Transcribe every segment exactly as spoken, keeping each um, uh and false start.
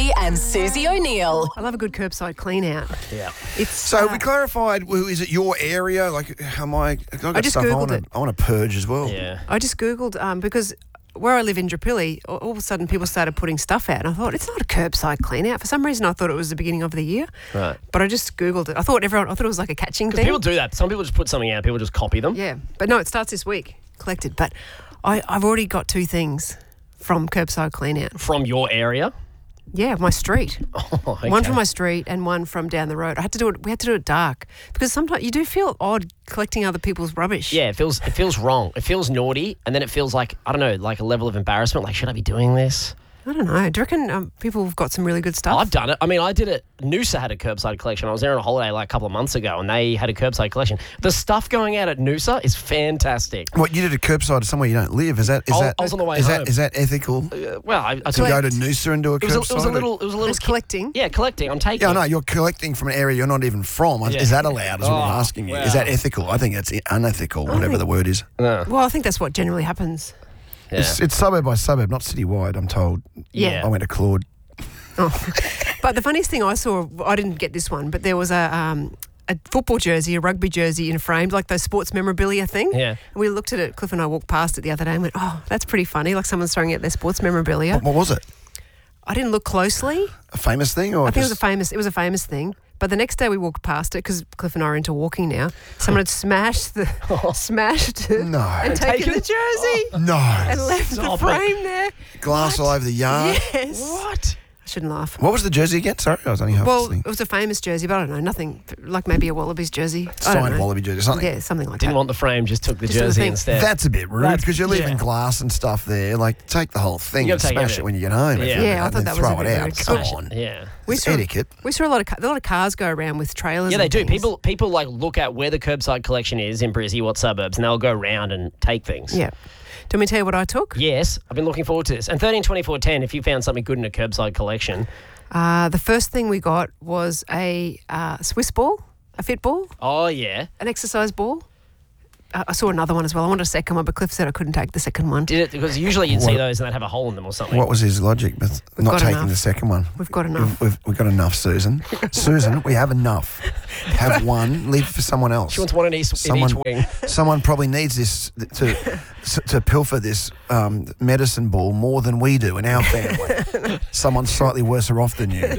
Lutzi and Susie O'Neill. I love a good curbside clean out. Yeah. It's So uh, we clarified, well, is it your area? Like, am I... I've got I just stuff I Googled want to it. I want to purge as well. Yeah. I just Googled um, because where I live in Drapilli, all all of a sudden people started putting stuff out. And I thought, it's not a curbside clean out. For some reason, I thought it was the beginning of the year. Right. But I just Googled it. I thought everyone, I thought it was like a catching Because thing. people do that. Some people just put something out. People just copy them. Yeah. But no, it starts this week, collected. But I, I've already got two things from curbside clean out. From your area. Yeah, my street. Oh, okay. One from my street and one from down the road. I had to do it. We had to do it dark because sometimes you do feel odd collecting other people's rubbish. Yeah, it feels it feels wrong. It feels naughty, and then it feels like, I don't know, like a level of embarrassment. Like, should I be doing this? I don't know. Do you reckon um, people have got some really good stuff? I've done it. I mean, I did it. Noosa had a curbside collection. I was there on a holiday like a couple of months ago, and they had a curbside collection. The stuff going out at Noosa is fantastic. What, you did a curbside somewhere you don't live? Is that is I- that I was on the way is home. that is that ethical? Uh, well, I, I To took go to Noosa and do a it was, a, curbside? it was a little. It was a little Just collecting? Yeah, collecting. I'm taking. Yeah, it. no, you're collecting from an area you're not even from. Yeah. Is that allowed? Is what I'm Oh, asking you. wow. Is that ethical? I think it's unethical, whatever the word is. No. Well, I think that's what generally happens. Yeah. It's, it's suburb by suburb, not citywide, I'm told. Yeah. I went to Claude. Oh. But the funniest thing I saw, I didn't get this one, but there was a um, a football jersey, a rugby jersey in framed, like those sports memorabilia thing. Yeah. And we looked at it, Cliff and I walked past it the other day and went, oh, that's pretty funny, like someone's throwing out their sports memorabilia. What, what was it? I didn't look closely. A famous thing? Or I think it was a just- famous, it was a famous thing. But the next day we walked past it because Cliff and I are into walking now. Someone had smashed the smashed it No. and taken the jersey No. and left the Stop it. frame there. Glass all over the yard. Yes. What? I shouldn't laugh. What was the jersey again? Sorry, I was only half Well, listening. it was a famous jersey, but I don't know, nothing like maybe a Wallabies jersey. I don't Signed know. Wallaby jersey, something. Yeah, something like Didn't that. want the frame. Just took the Just took the jersey thing. instead. That's a bit rude That's- because you're leaving yeah. glass and stuff there. Like, take the whole thing You and gotta take smash everything. it when you get home. if Yeah. you Yeah, I and thought then that was throw a it bit out. rude. Come Smash it. on. Yeah. We It's saw, etiquette. we saw a lot of ca- a lot of cars go around with trailers. Yeah, they and do. things. People people like look at where the curbside collection is in Brizzy, what suburbs, and they'll go around and take things. Yeah. Do you want me to tell you what I took? Yes, I've been looking forward to this. And thirteen twenty-four ten, if you found something good in a curbside collection. Uh, the first thing we got was a uh, Swiss ball, a fit ball, Oh, yeah. an exercise ball. Uh, I saw another one as well. I wanted a second one, but Cliff said I couldn't take the second one. Did it? Because usually you'd see What- those and they'd have a hole in them or something. What was his logic? But not got taking enough. the second one. We've got enough. We've, we've, we've got enough, Susan. Susan, we have enough. Have one, leave for someone else. She wants one in each, Someone- in each wing. Someone probably needs this to to pilfer this um, medicine ball more than we do in our family. Someone slightly worse off than you.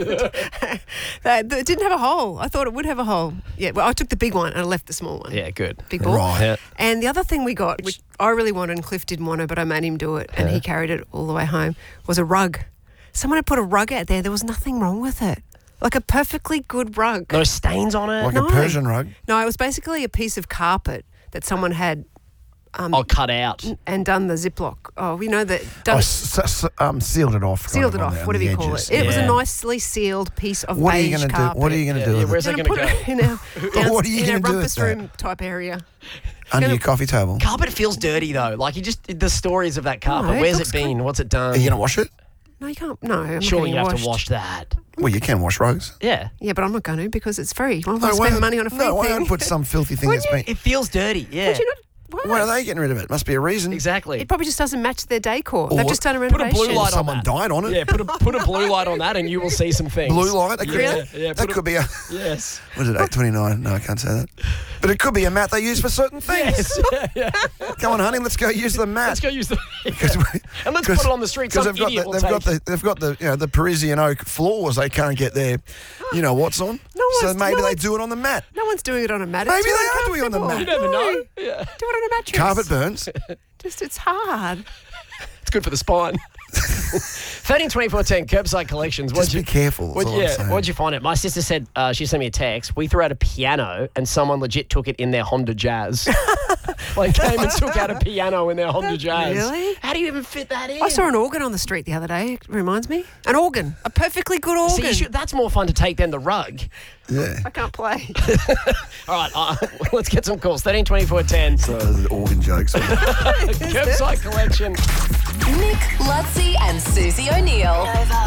They- It didn't have a hole. I thought it would have a hole. Yeah, well, I took the big one and I left the small one. Yeah, good. Big ball. Right. Yeah. And the other thing we got, which I really wanted and Cliff didn't want to, but I made him do it, and he carried it all the way home, was a rug. Someone had put a rug out there. There was nothing wrong with it. Like a perfectly good rug. No stains on it. Like No. a Persian rug. No, it was basically a piece of carpet that someone had um, Oh, cut out. and done the Ziploc. Oh, you know, the done, Oh, s- s- um, sealed it off. kind sealed of it on off, the- on whatever the you call edges. it. It was a Yeah. nicely sealed piece of What are you beige going to carpet. do? What are you going to Yeah, do yeah, with where's it? it Gonna going to put go? it in our, down, What are you in our gonna do rumpus with that? room type area. Under gonna- your coffee table? Carpet feels dirty though. Like you just the stories of that carpet. No, it Where's looks it been? clean. What's it done? Are you going to wash it? No, you can't. No, I'm Surely you not have getting to washed. wash that. Well, you can wash rugs. Yeah. Yeah, but I'm not going to because it's free. I want to why spend not- money on a free No, why thing. not put some filthy thing that's been... It feels dirty. Yeah. Would you not? Why? Why are they getting rid of it? Must be a reason. Exactly. It probably just doesn't match their decor. Or They've just done a put a blue renovation. light on Someone that. died on it. Yeah, put a put a blue light on that, and you will see some things. Blue light? That could, Yeah, yeah, that put a- could be a... Yes. What is it, eight twenty-nine? No, I can't say that. But it could be a mat they use for certain things. Yes. yeah, yeah. Come on, honey, let's go use the mat. Let's go use the. Because we- And let's put it on the street. Because Some they've got idiot the, will they've take got the they've got the you know the Parisian oak floors. They can't get their, you know what's on. No so one's- maybe no they one's- do it on the mat. No one's doing it on a mat. Maybe It's too they are doing it on the uncomfortable. mat. You never No. know. Yeah. Do it on a mattress. Carpet burns. Just, it's hard. It's good for the spine. thirteen twenty-four ten curbside collections. Just be careful. That's What'd, all I'm yeah, saying. what'd you find it? My sister said uh, she sent me a text. We threw out a piano and someone legit took it in their Honda Jazz. Like came and took out a piano in their Honda Jazz. Really? How do you even fit that in? I saw an organ on the street the other day. It reminds me. An organ. A perfectly good organ. See, you should, that's more fun to take than the rug. Yeah. I can't play. All right, uh, let's get some calls. thirteen twenty-four ten So those are organ jokes. curbside collection. Nick, Lutzi and Susie O'Neill. Nova.